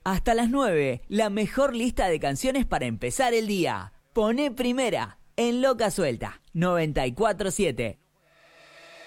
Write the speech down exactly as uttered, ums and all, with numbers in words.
Hasta las nueve, la mejor lista de canciones para empezar el día. Poné primera en Loca Suelta, noventa y cuatro siete.